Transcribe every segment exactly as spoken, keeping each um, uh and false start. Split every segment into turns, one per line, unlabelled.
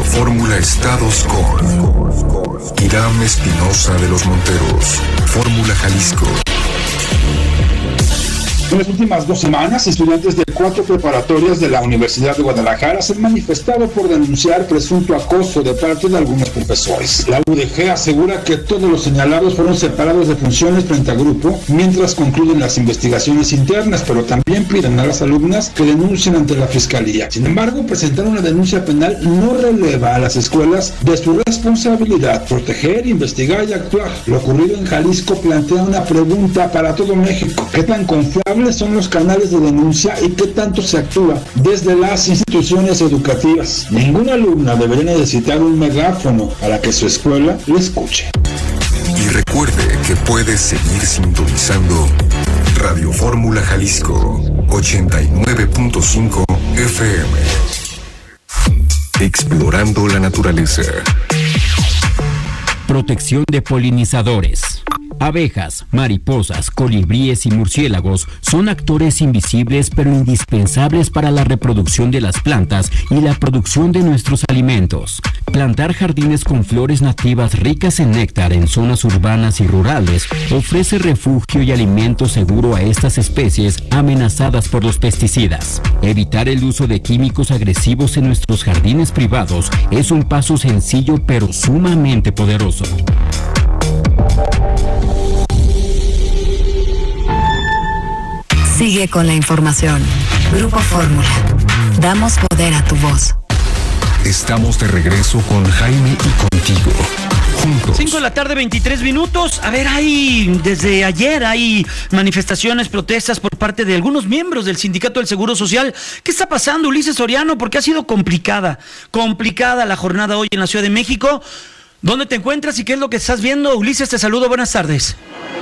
Radio Fórmula Estados con Hiram Espinosa de los Monteros. Fórmula Jalisco.
En las últimas dos semanas, estudiantes de cuatro preparatorias de la Universidad de Guadalajara se han manifestado por denunciar presunto acoso de parte de algunos profesores. La U D G asegura que todos los señalados fueron separados de funciones frente al grupo mientras concluyen las investigaciones internas, pero también piden a las alumnas que denuncien ante la Fiscalía. Sin embargo, presentar una denuncia penal no releva a las escuelas de su responsabilidad: proteger, investigar y actuar. Lo ocurrido en Jalisco plantea una pregunta para todo México: ¿qué tan confiable son los canales de denuncia y qué tanto se actúa desde las instituciones educativas? Ninguna alumna debería necesitar un megáfono para que su escuela lo escuche.
Y recuerde que puede seguir sintonizando Radio Fórmula Jalisco ochenta y nueve punto cinco F M. Explorando la naturaleza.
Protección de polinizadores. Abejas, mariposas, colibríes y murciélagos son actores invisibles pero indispensables para la reproducción de las plantas y la producción de nuestros alimentos. Plantar jardines con flores nativas ricas en néctar en zonas urbanas y rurales ofrece refugio y alimento seguro a estas especies amenazadas por los pesticidas. Evitar el uso de químicos agresivos en nuestros jardines privados es un paso sencillo pero sumamente poderoso.
Sigue con la información. Grupo Fórmula. Damos poder a tu voz.
Estamos de regreso con Jaime y contigo. Juntos.
cinco de la tarde, veintitrés minutos. A ver, hay, desde ayer hay manifestaciones, protestas por parte de algunos miembros del Sindicato del Seguro Social. ¿Qué está pasando, Ulises Soriano? Porque ha sido complicada, complicada la jornada hoy en la Ciudad de México. ¿Dónde te encuentras y qué es lo que estás viendo? Ulises, te saludo, buenas tardes.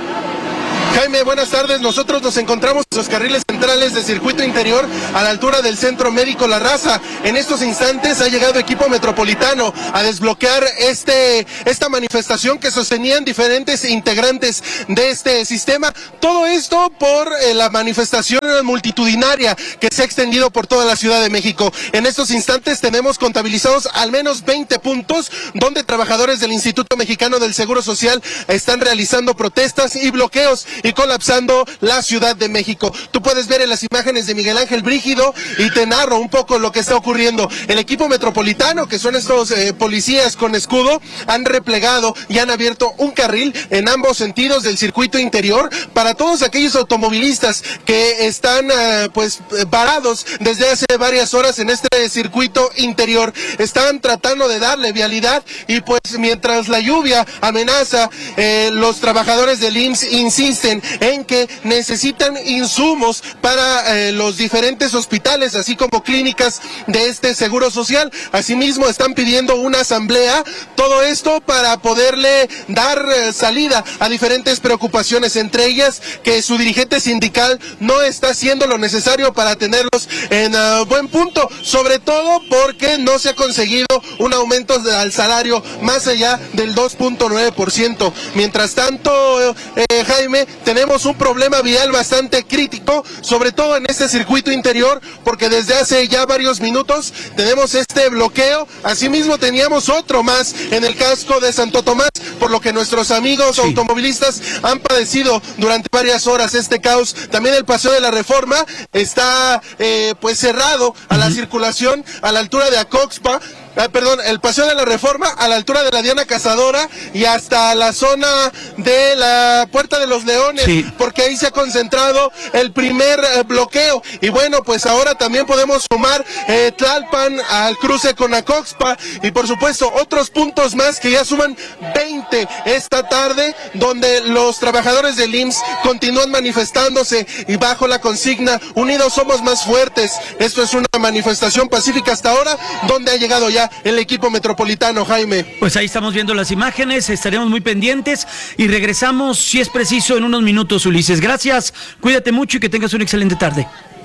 Jaime, buenas tardes. Nosotros nos encontramos en los carriles centrales de circuito interior a la altura del Centro Médico La Raza. En estos instantes ha llegado equipo metropolitano a desbloquear este esta manifestación que sostenían diferentes integrantes de este sistema. Todo esto por eh, la manifestación multitudinaria que se ha extendido por toda la Ciudad de México. En estos instantes tenemos contabilizados al menos veinte puntos donde trabajadores del Instituto Mexicano del Seguro Social están realizando protestas y bloqueos y colapsando la Ciudad de México. Tú puedes ver en las imágenes de Miguel Ángel Brígido y te narro un poco lo que está ocurriendo. El equipo metropolitano, que son estos eh, policías con escudo, han replegado y han abierto un carril en ambos sentidos del circuito interior para todos aquellos automovilistas que están eh, pues varados desde hace varias horas en este circuito interior. Están tratando de darle vialidad y pues mientras la lluvia amenaza, eh, los trabajadores del I M S S insisten en que necesitan insumos para eh, los diferentes hospitales, así como clínicas de este Seguro Social. Asimismo, están pidiendo una asamblea, todo esto para poderle dar eh, salida a diferentes preocupaciones, entre ellas que su dirigente sindical no está haciendo lo necesario para tenerlos en uh, buen punto, sobre todo porque no se ha conseguido un aumento de, al salario más allá del dos punto nueve por ciento. Mientras tanto, eh, Jaime, tenemos un problema vial bastante crítico, sobre todo en este circuito interior, porque desde hace ya varios minutos tenemos este bloqueo. Asimismo teníamos otro más en el casco de Santo Tomás, por lo que nuestros amigos sí. automovilistas han padecido durante varias horas este caos. También el Paseo de la Reforma está eh, pues cerrado a la uh-huh. circulación a la altura de Acoxpa. Ah, perdón, el Paseo de la Reforma a la altura de la Diana Cazadora y hasta la zona de la Puerta de los Leones, sí. porque ahí se ha concentrado el primer eh, bloqueo. Y bueno, pues ahora también podemos sumar eh, Tlalpan al cruce con Acoxpa y por supuesto otros puntos más que ya suman veinte esta tarde, donde los trabajadores del I M S S continúan manifestándose y bajo la consigna Unidos somos más fuertes. Esto es una manifestación pacífica hasta ahora, donde ha llegado ya el equipo metropolitano, Jaime.
Pues ahí estamos viendo las imágenes, estaremos muy pendientes y regresamos, si es preciso, en unos minutos, Ulises. Gracias, cuídate mucho y que tengas una excelente tarde.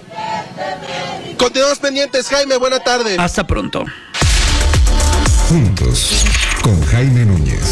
Continuamos pendientes, Jaime, buena tarde.
Hasta pronto.
Juntos, con Jaime Núñez.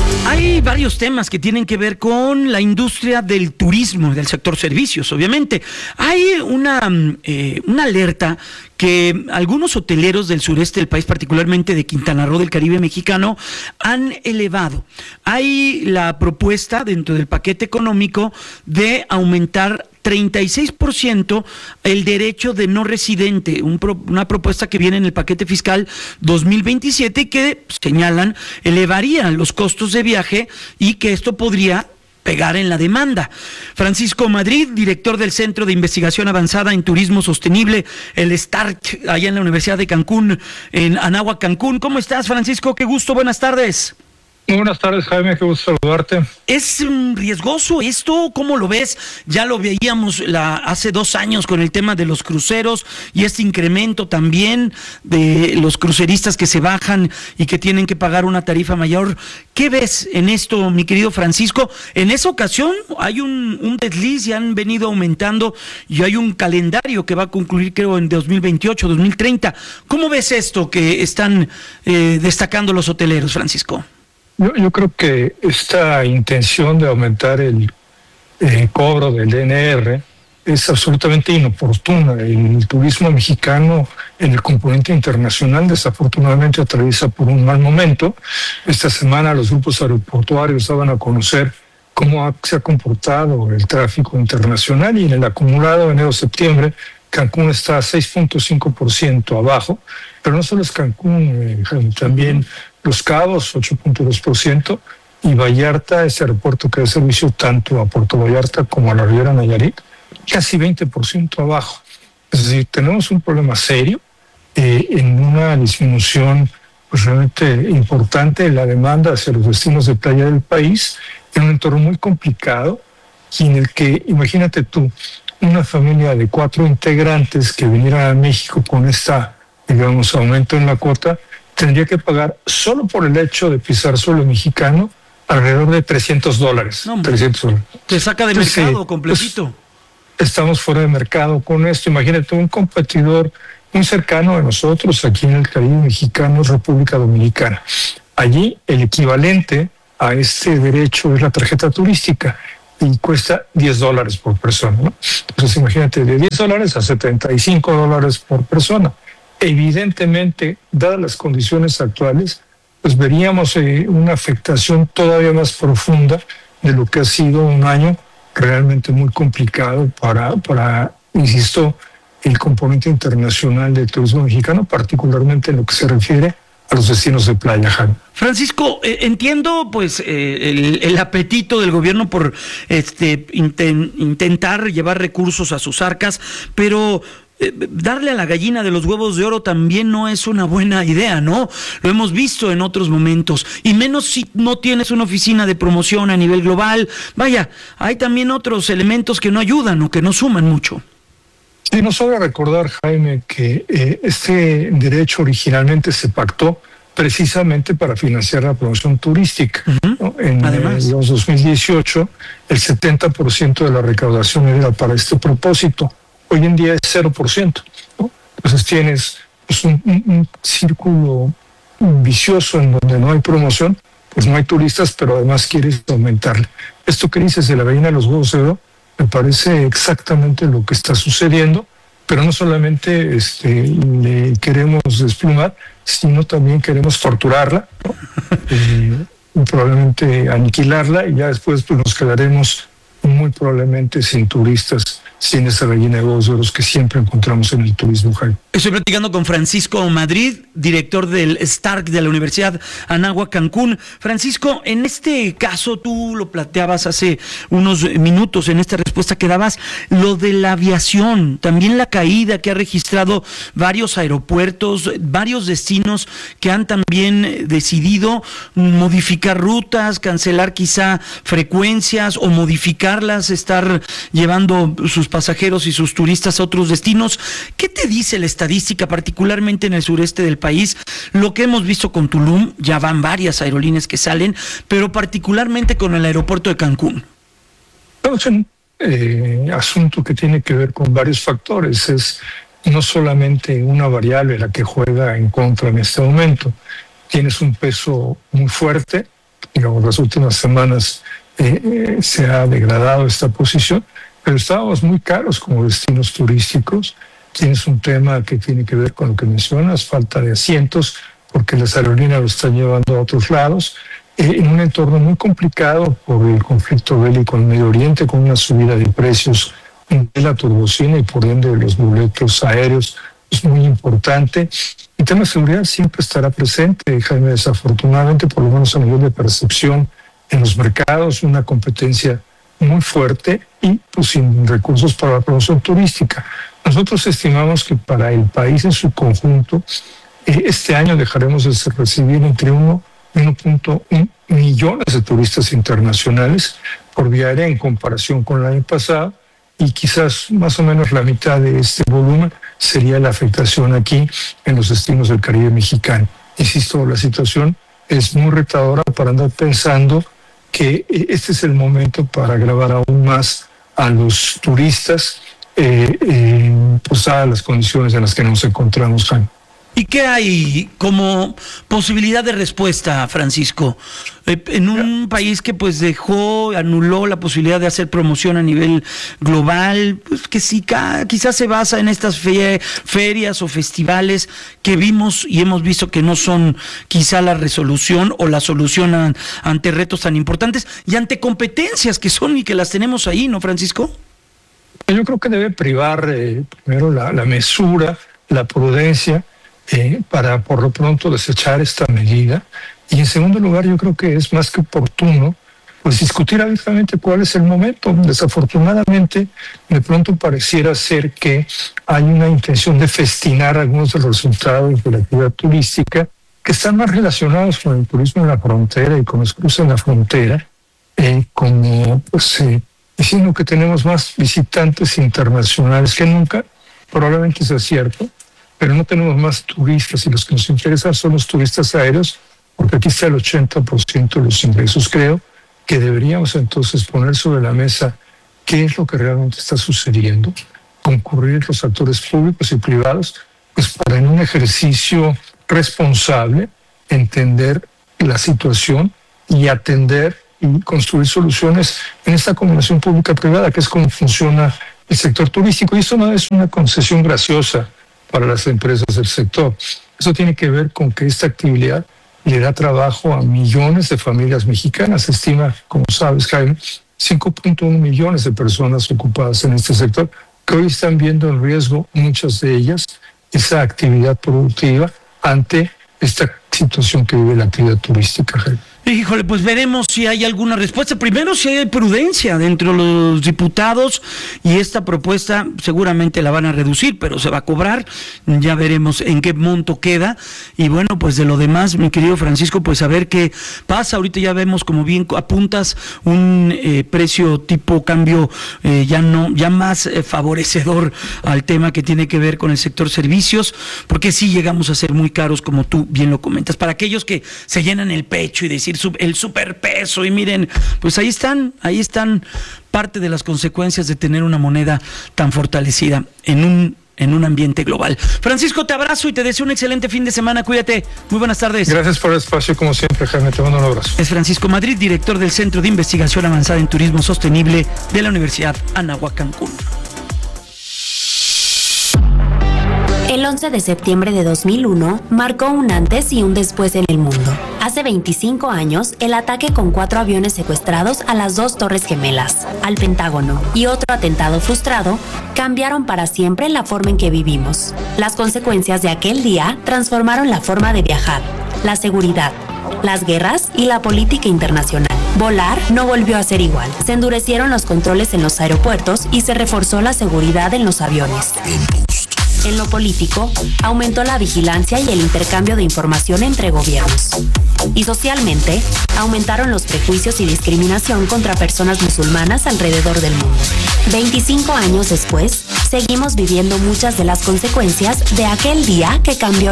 Hay varios temas que tienen que ver con la industria del turismo, del sector servicios, obviamente. Hay una, eh, una alerta que algunos hoteleros del sureste del país, particularmente de Quintana Roo, del Caribe mexicano, han elevado. Hay la propuesta dentro del paquete económico de aumentar treinta y seis por ciento el derecho de no residente, un pro, una propuesta que viene en el paquete fiscal dos mil veintisiete y que señalan elevaría los costos de viaje y que esto podría pegar en la demanda. Francisco Madrid, director del Centro de Investigación Avanzada en Turismo Sostenible, el START, allá en la Universidad de Cancún, en Anáhuac, Cancún. ¿Cómo estás, Francisco? Qué gusto, buenas tardes.
Muy buenas tardes, Jaime, qué gusto saludarte.
¿Es riesgoso esto? ¿Cómo lo ves? Ya lo veíamos la, hace dos años con el tema de los cruceros y este incremento también de los cruceristas que se bajan y que tienen que pagar una tarifa mayor. ¿Qué ves en esto, mi querido Francisco? En esa ocasión hay un, un desliz y han venido aumentando y hay un calendario que va a concluir creo en dos mil veintiocho, dos mil treinta. ¿Cómo ves esto que están eh, destacando los hoteleros, Francisco?
Yo, yo creo que esta intención de aumentar el eh, cobro del D N R es absolutamente inoportuna. El turismo mexicano en el componente internacional desafortunadamente atraviesa por un mal momento. Esta semana los grupos aeroportuarios daban a conocer cómo ha, se ha comportado el tráfico internacional y en el acumulado enero-septiembre Cancún está a seis punto cinco por ciento abajo, pero no solo es Cancún, eh, también Los Cabos, ocho punto dos por ciento, y Vallarta, ese aeropuerto que da servicio tanto a Puerto Vallarta como a la Riviera Nayarit, casi veinte por ciento abajo. Es decir, tenemos un problema serio eh, en una disminución pues, realmente importante de la demanda hacia los destinos de playa del país, en un entorno muy complicado y en el que, imagínate tú, una familia de cuatro integrantes que vinieran a México con esta, digamos, aumento en la cuota, tendría que pagar solo por el hecho de pisar suelo mexicano alrededor de trescientos dólares.
No,
trescientos dólares.
Te saca de
Entonces,
mercado
eh,
completito.
Pues, estamos fuera de mercado con esto. Imagínate un competidor muy cercano a nosotros aquí en el Caribe mexicano, República Dominicana. Allí el equivalente a este derecho es la tarjeta turística y cuesta diez dólares por persona, ¿no? Entonces imagínate, de diez dólares a setenta y cinco dólares por persona. Evidentemente, dadas las condiciones actuales, pues veríamos eh, una afectación todavía más profunda de lo que ha sido un año realmente muy complicado para, para insisto, el componente internacional del turismo mexicano, particularmente en lo que se refiere a los destinos de playa, Jaime.
Francisco, eh, entiendo pues eh, el, el apetito del gobierno por este inten, intentar llevar recursos a sus arcas, pero eh, darle a la gallina de los huevos de oro también no es una buena idea, ¿no? Lo hemos visto en otros momentos, y menos si no tienes una oficina de promoción a nivel global. Vaya, hay también otros elementos que no ayudan o que no suman mucho.
Sí, nos sobra recordar, Jaime, que eh, este derecho originalmente se pactó precisamente para financiar la promoción turística. Uh-huh. ¿No? En
Además,
eh, los dos mil dieciocho, el setenta por ciento de la recaudación era para este propósito. Hoy en día es cero por ciento. ¿No? Entonces tienes pues, un, un, un círculo vicioso en donde no hay promoción, pues no hay turistas, pero además quieres aumentarle. Esto que dices de la gallina de los huevos de oro, me parece exactamente lo que está sucediendo, pero no solamente este, le queremos desplumar, sino también queremos torturarla, ¿no? eh, probablemente aniquilarla, y ya después pues, nos quedaremos muy probablemente sin turistas, sin esa gallina de huevos de oro que siempre encontramos en el turismo, Jaime.
Estoy platicando con Francisco Madrid, director del START de la Universidad Anáhuac, Cancún. Francisco, en este caso tú lo planteabas hace unos minutos en esta respuesta que dabas, lo de la aviación, también la caída que ha registrado varios aeropuertos, varios destinos que han también decidido modificar rutas, cancelar quizá frecuencias o modificarlas, estar llevando sus pasajeros y sus turistas a otros destinos. ¿Qué te dice la estadística, particularmente en el sureste del país? Lo que hemos visto con Tulum, ya van varias aerolíneas que salen, pero particularmente con el aeropuerto de Cancún.
Es un eh, asunto que tiene que ver con varios factores. Es no solamente una variable la que juega en contra en este momento. Tienes un peso muy fuerte digamos, las últimas semanas eh, eh, se ha degradado esta posición, pero estábamos muy caros como destinos turísticos. Tienes un tema que tiene que ver con lo que mencionas, falta de asientos, porque las aerolíneas lo están llevando a otros lados, eh, en un entorno muy complicado por el conflicto bélico en Medio Oriente, con una subida de precios de la turbocina y por ende de los boletos aéreos es muy importante. El tema de seguridad siempre estará presente, Jaime, desafortunadamente, por lo menos a nivel de percepción en los mercados, una competencia muy fuerte y pues sin recursos para la promoción turística. Nosotros estimamos que para el país en su conjunto, eh, este año dejaremos de recibir entre uno y uno punto uno millones de turistas internacionales por vía aérea en comparación con el año pasado, y quizás más o menos la mitad de este volumen sería la afectación aquí en los destinos del Caribe mexicano. Insisto, la situación es muy retadora para andar pensando que este es el momento para agravar aún más a los turistas, eh, eh, pues a las condiciones en las que nos encontramos, Jaime.
¿Y qué hay como posibilidad de respuesta, Francisco? Eh, en un país que pues dejó, anuló la posibilidad de hacer promoción a nivel global, pues que sí, quizás se basa en estas fe, ferias o festivales que vimos y hemos visto que no son quizá la resolución o la solución a, ante retos tan importantes y ante competencias que son y que las tenemos ahí, ¿no, Francisco?
Yo creo que debe privar eh, primero la, la mesura, la prudencia, Eh, para por lo pronto desechar esta medida, y en segundo lugar yo creo que es más que oportuno pues discutir abiertamente cuál es el momento. Desafortunadamente de pronto pareciera ser que hay una intención de festinar algunos de los resultados de la actividad turística que están más relacionados con el turismo en la frontera y con los cruces en la frontera, eh, como pues eh, diciendo que tenemos más visitantes internacionales que nunca. Probablemente sea cierto, pero no tenemos más turistas, y los que nos interesan son los turistas aéreos, porque aquí está el ochenta por ciento de los ingresos. Creo que deberíamos entonces poner sobre la mesa qué es lo que realmente está sucediendo, concurrir los actores públicos y privados, pues para en un ejercicio responsable entender la situación y atender y construir soluciones en esta combinación pública-privada, que es como funciona el sector turístico. Y esto no es una concesión graciosa para las empresas del sector. Eso tiene que ver con que esta actividad le da trabajo a millones de familias mexicanas. Se estima, como sabes, Jaime, cinco punto uno millones de personas ocupadas en este sector, que hoy están viendo en riesgo, muchas de ellas, esa actividad productiva ante esta situación que vive la actividad turística, Jaime.
Híjole, pues veremos si hay alguna respuesta. Primero, si hay prudencia dentro de los diputados, y esta propuesta seguramente la van a reducir, pero se va a cobrar. Ya veremos en qué monto queda. Y bueno, pues de lo demás, mi querido Francisco, pues a ver qué pasa. Ahorita ya vemos, como bien apuntas, un eh, precio tipo cambio eh, ya no, ya más eh, favorecedor al tema que tiene que ver con el sector servicios, porque sí llegamos a ser muy caros, como tú bien lo comentas. Para aquellos que se llenan el pecho y decir el superpeso, y miren, pues ahí están, ahí están parte de las consecuencias de tener una moneda tan fortalecida en un en un ambiente global. Francisco, te abrazo y te deseo un excelente fin de semana. Cuídate. Muy buenas tardes.
Gracias por el espacio, como siempre, Jaime. Te mando un abrazo.
Es Francisco Madrid, director del Centro de Investigación Avanzada en Turismo Sostenible de la Universidad Anáhuac Cancún.
El once de septiembre de dos mil uno marcó un antes y un después en el mundo. Hace veinticinco años, el ataque con cuatro aviones secuestrados a las dos Torres Gemelas, al Pentágono y otro atentado frustrado cambiaron para siempre la forma en que vivimos. Las consecuencias de aquel día transformaron la forma de viajar, la seguridad, las guerras y la política internacional. Volar no volvió a ser igual. Se endurecieron los controles en los aeropuertos y se reforzó la seguridad en los aviones. En lo político, aumentó la vigilancia y el intercambio de información entre gobiernos. Y socialmente, aumentaron los prejuicios y discriminación contra personas musulmanas alrededor del mundo. veinticinco años después, seguimos viviendo muchas de las consecuencias de aquel día que cambió